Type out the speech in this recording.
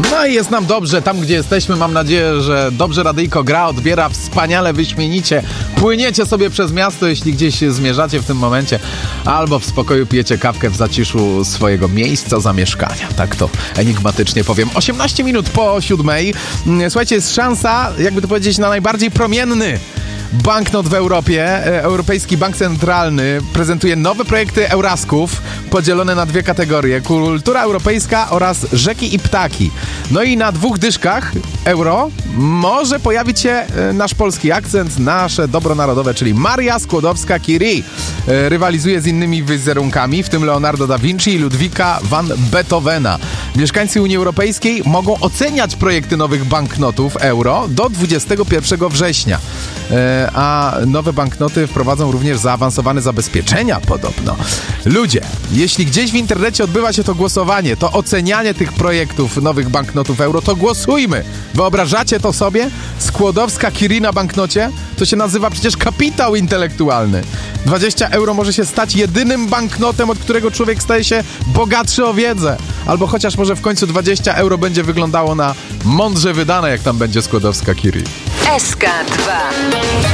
No i jest nam dobrze, tam gdzie jesteśmy, mam nadzieję, że dobrze radyjko gra, odbiera wspaniale, wyśmienicie. Płyniecie sobie przez miasto, jeśli gdzieś zmierzacie w tym momencie, albo w spokoju pijecie kawkę w zaciszu swojego miejsca zamieszkania. Tak to enigmatycznie powiem. 18 minut po 7:00. Słuchajcie, jest szansa, jakby to powiedzieć, na najbardziej promienny banknot w Europie. Europejski Bank Centralny prezentuje nowe projekty Eurasków podzielone na dwie kategorie. Kultura europejska oraz rzeki i ptaki. No i na 2 dyszkach euro może pojawić się nasz polski akcent, nasze dobro narodowe, czyli Maria Skłodowska-Curie. Rywalizuje z innymi wizerunkami, w tym Leonardo da Vinci i Ludwika van Beethovena. Mieszkańcy Unii Europejskiej mogą oceniać projekty nowych banknotów euro do 21 września. A nowe banknoty wprowadzą również zaawansowane zabezpieczenia podobno. Ludzie, jeśli gdzieś w internecie odbywa się to głosowanie, to ocenianie tych projektów nowych banknotów euro, to głosujmy. Wyobrażacie to sobie? Skłodowska-Curie na banknocie? To się nazywa przecież kapitał intelektualny. 20 euro może się stać jedynym banknotem, od którego człowiek staje się bogatszy o wiedzę. Albo chociaż może w końcu 20 euro będzie wyglądało na mądrze wydane, jak tam będzie Skłodowska-Curie. SK2